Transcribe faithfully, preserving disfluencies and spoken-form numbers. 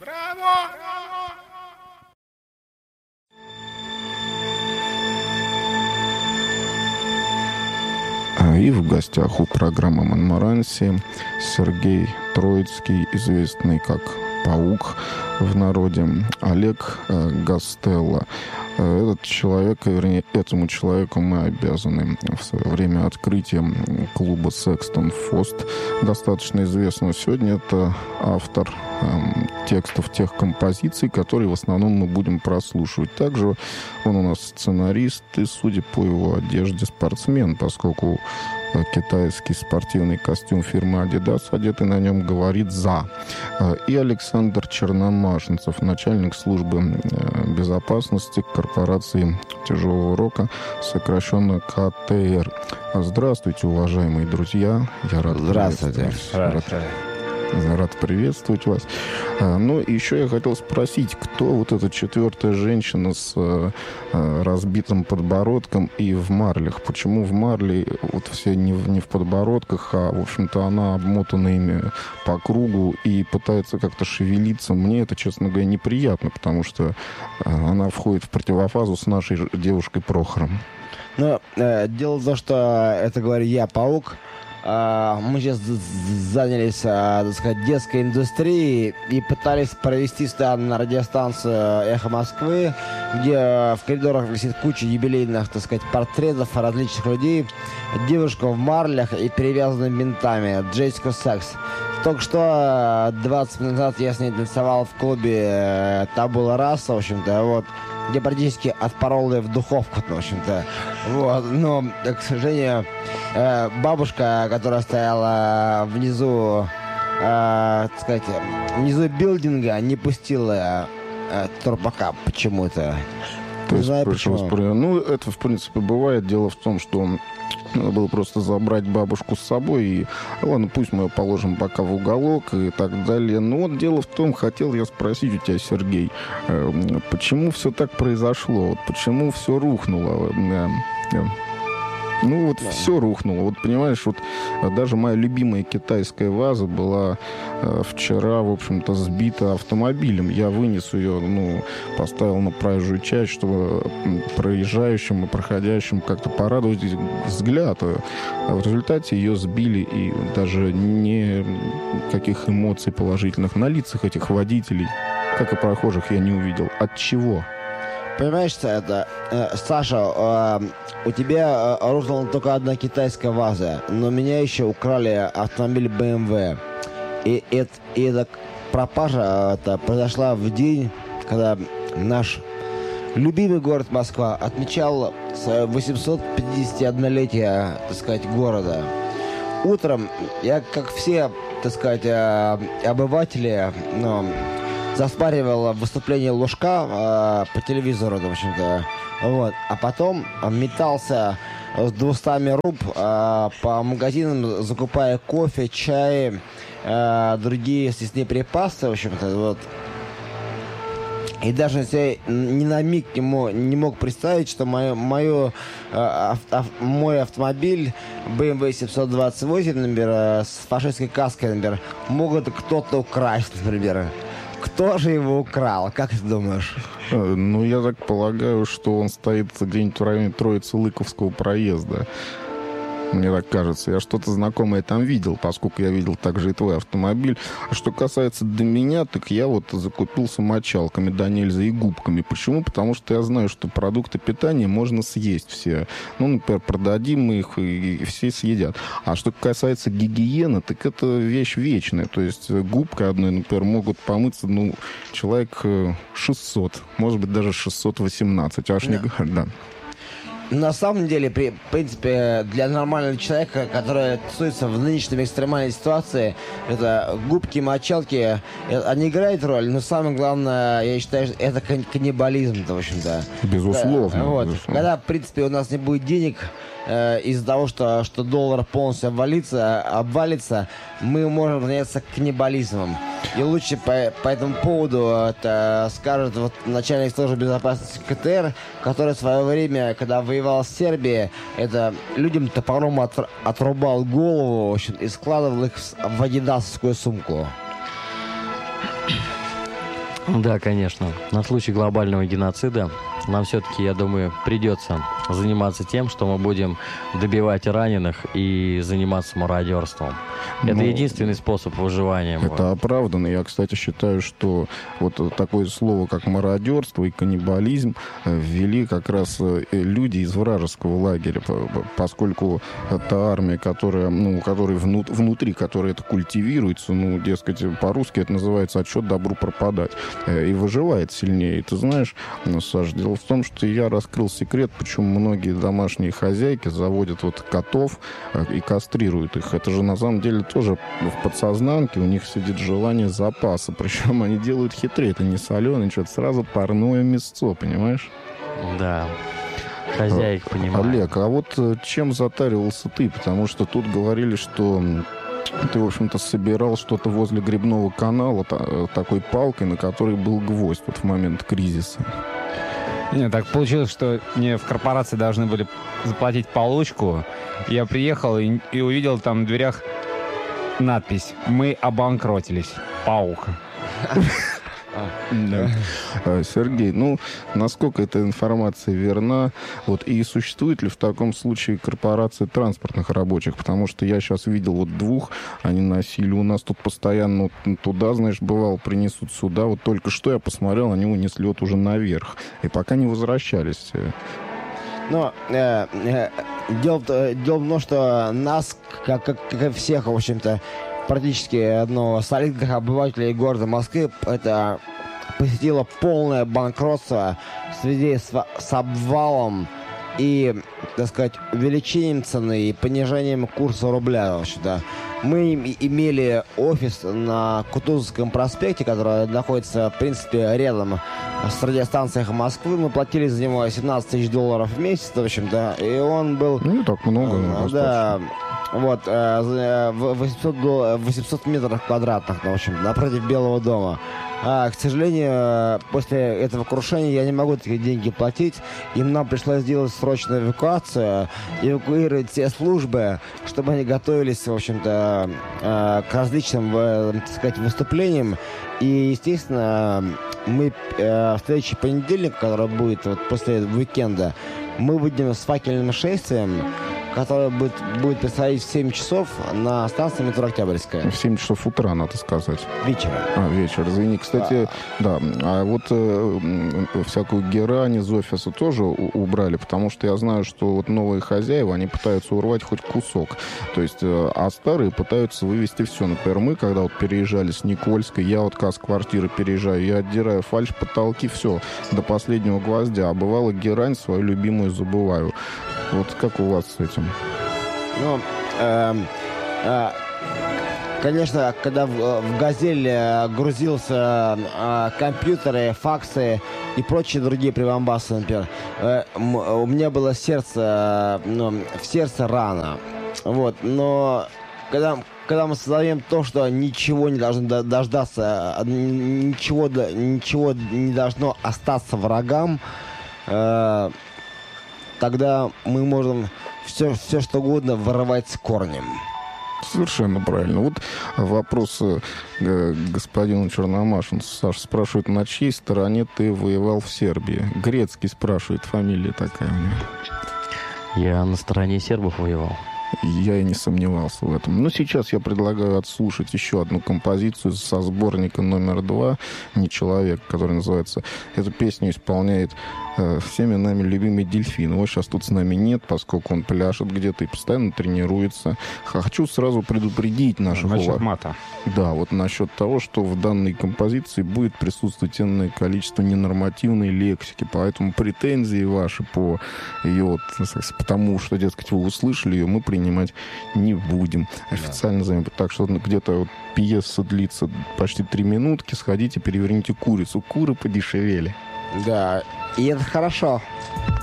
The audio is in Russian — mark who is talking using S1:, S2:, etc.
S1: И в гостях у программы «Монмаранси» Сергей Троицкий, известный как Паук в народе, Олег Гастелло. Этот человек, вернее, этому человеку мы обязаны. В свое время открытия клуба Sexton Fost, достаточно известного. Сегодня это автор эм, текстов тех композиций, которые в основном мы будем прослушивать. Также он у нас сценарист и, судя по его одежде, спортсмен, поскольку китайский спортивный костюм фирмы Adidas, одетый на нем, говорит «за». И Александр Черномашинцев, начальник службы безопасности корпорации тяжелого рока, сокращенно ка тэ эр. Здравствуйте, уважаемые друзья. Я рад
S2: Здравствуйте.
S1: Рад, рад приветствовать вас. Ну, еще я хотел спросить, кто вот эта четвертая женщина с разбитым подбородком и в марлях? Почему в марле вот все не в, не в подбородках, а, в общем-то, она обмотана ими по кругу и пытается как-то шевелиться? Мне это, честно говоря, неприятно, потому что она входит в противофазу с нашей девушкой Прохором.
S2: Ну, э, дело в том, что это говорю я, Паук. Uh, мы сейчас занялись, uh, так сказать, детской индустрией и пытались провести сюда на радиостанцию «Эхо Москвы», где в коридорах висит куча юбилейных, так сказать, портретов различных людей, девушка в марлях и перевязанными бинтами, Джессика Секс. Только что двадцать минут назад я с ней танцевал в клубе «Табула Раса», в общем-то, вот, где практически отпорол ее в духовку, в общем-то. Вот. Но, к сожалению, бабушка, которая стояла внизу, так сказать, внизу билдинга, не пустила трупака почему-то.
S1: То
S2: не
S1: есть,
S2: знаю почему.
S1: Ну, это, в принципе, бывает. Дело в том, что надо было просто забрать бабушку с собой. И, ладно, пусть мы ее положим пока в уголок и так далее. Но вот дело в том, хотел я спросить у тебя, Сергей, почему все так произошло? Вот почему все рухнуло? Ну, вот да. Все рухнуло. Вот, понимаешь, вот даже моя любимая китайская ваза была э, вчера, в общем-то, сбита автомобилем. Я вынес ее, ну, поставил на проезжую часть, чтобы проезжающим и проходящим как-то порадовать взгляд. А в результате ее сбили, и даже никаких эмоций положительных на лицах этих водителей, как и прохожих, я не увидел. От чего?
S2: Понимаешь, это, э, Саша, э, у тебя э, рухнула только одна китайская ваза, но меня еще украли автомобиль бэ эм вэ. И, и, и эта пропажа это, произошла в день, когда наш любимый город Москва отмечал свое восемьсот пятидесятиоднолетие, так сказать, города. Утром я, как все, так сказать, э, обыватели, ну, заспаривал выступление Лужка э, по телевизору, в общем-то. Вот. А потом метался с двумястами руб э, по магазинам, закупая кофе, чай, э, другие съестные припасы, в общем-то. Вот. И даже если ни на миг не мог, не мог представить, что мою, мою, э, авто, мой автомобиль бэ эм вэ семьсот двадцать восемь, например, э, с фашистской каской, например, могут кто-то украсть, например. Кто же его украл? Как ты думаешь?
S1: Ну, я так полагаю, что он стоит где-нибудь в районе Троицы-Лыковского проезда. Мне так кажется. Я что-то знакомое там видел, поскольку я видел также и твой автомобиль. А что касается до меня, так я вот закупился мочалками, да нельзя, и губками. Почему? Потому что я знаю, что продукты питания можно съесть все. Ну, например, продадим их, и, и все съедят. А что касается гигиены, так это вещь вечная. То есть губкой одной, например, могут помыться, ну, человек шестьсот, может быть, даже шестьсот восемнадцать. Аж не говорю, да.
S2: На самом деле, при, в принципе, для нормального человека, который тусуется в нынешней экстремальной ситуации, это губки, мочалки, они играют роль, но самое главное, я считаю, это каннибализм, в общем-то.
S1: Безусловно.
S2: Да, вот.
S1: Безусловно.
S2: Когда, в принципе, у нас не будет денег, э, из-за того, что, что доллар полностью обвалится, обвалится, мы можем заняться каннибализмом. И лучше по, по этому поводу это скажет вот начальник службы безопасности ка тэ эр, который в свое время, когда воевал с Сербией, это людям топором от, отрубал голову, в общем, и складывал их в адидасовскую сумку.
S3: Да, конечно. На случай глобального геноцида нам все-таки, я думаю, придется заниматься тем, что мы будем добивать раненых и заниматься мародерством. Это
S1: Ну,
S3: единственный способ выживания.
S1: Это оправданно. Я, кстати, считаю, что вот такое слово, как мародерство и каннибализм, ввели как раз люди из вражеского лагеря, поскольку та армия, которая, ну, которая внут, внутри, которая это культивируется, ну, дескать, по-русски это называется «отчет добру пропадать», и выживает сильнее. И ты знаешь, Саш, дело в том, что я раскрыл секрет, почему многие домашние хозяйки заводят вот котов и кастрируют их. Это же на самом деле тоже в подсознанке у них сидит желание запаса. Причем они делают хитрее. Это не соленое, что-то сразу парное мясцо, понимаешь?
S3: Да. Хозяек, понимаю.
S1: Олег, а вот чем затаривался ты? Потому что тут говорили, что ты, в общем-то, собирал что-то возле грибного канала такой палкой, на которой был гвоздь вот в момент кризиса.
S4: Нет, так получилось, что мне в корпорации должны были заплатить получку. Я приехал и, и увидел там в дверях надпись «Мы обанкротились. Паук».
S1: Сергей, ну, насколько эта информация верна? Вот, и существует ли в таком случае корпорация транспортных рабочих? Потому что я сейчас видел вот двух, они носили у нас тут постоянно вот, туда, знаешь, бывало, принесут сюда. Вот только что я посмотрел, они унесли вот уже наверх. И пока не возвращались.
S2: Но э, э, дело, дело в том, что нас, как, как, как и всех, в общем-то, практически одного солидных обывателей города Москвы, это посетило полное банкротство в связи с, с обвалом и, так сказать, увеличением цены и понижением курса рубля, в общем-то. Мы имели офис на Кутузовском проспекте, который находится, в принципе, рядом с радиостанцией Москвы. Мы платили за него семнадцать тысяч долларов в месяц, в общем-то, и он был...
S1: Ну, не так много, но
S2: да, вот, восемьсот метров квадратных, в общем, напротив Белого дома. А, к сожалению, после этого крушения я не могу такие деньги платить. Им нам пришлось сделать срочную эвакуацию, эвакуировать все службы, чтобы они готовились, в общем-то, к различным, так сказать, выступлениям. И, естественно, мы в следующий понедельник, который будет вот после уикенда, мы выйдем с факельным шествием, которое будет, будет происходить в семь часов на станции метро Октябрьская.
S1: В семь часов утра, надо сказать.
S2: Вечера.
S1: А, вечер, извини. Кстати, да, да а вот э, всякую герань из офиса тоже у- убрали, потому что я знаю, что вот новые хозяева, они пытаются урвать хоть кусок. То есть, э, а старые пытаются вывести все. Например, мы, когда вот переезжали с Никольской, я вот как с квартиры переезжаю, я отдираю фальш, потолки, все, до последнего гвоздя. А бывало, герань свою любимую забываю. Вот как у вас с этим?
S2: Ну, э, э, конечно, когда в, в «Газель» грузился э, компьютеры, факсы и прочие другие прибамбасы, например, э, м, у меня было сердце, э, ну, в сердце рана. Вот, но когда, когда мы создаем то, что ничего не должно дождаться, ничего, ничего не должно остаться врагам, э, тогда мы можем все, все что угодно вырывать с корнем.
S1: Совершенно правильно. Вот вопрос э, господину Черномашину. Саша спрашивает, на чьей стороне ты воевал в Сербии? Грецкий спрашивает, фамилия такая у него.
S3: Я на стороне сербов воевал.
S1: Я и не сомневался в этом. Но сейчас я предлагаю отслушать еще одну композицию со сборника номер два «Не человек», который называется... Эту песню исполняет э, всеми нами любимый Дельфин. Его сейчас тут с нами нет, поскольку он пляшет где-то и постоянно тренируется. Хочу сразу предупредить наших...
S4: Насчет мата.
S1: Да, вот насчет того, что в данной композиции будет присутствовать энное количество ненормативной лексики, поэтому претензии ваши по ее, вот, потому что, дескать, вы услышали ее, мы принимаем не будем. Официально да. Заявим. Так что где-то вот пьеса длится почти три минутки. Сходите, переверните курицу. Куры подешевели.
S2: Да, и это хорошо.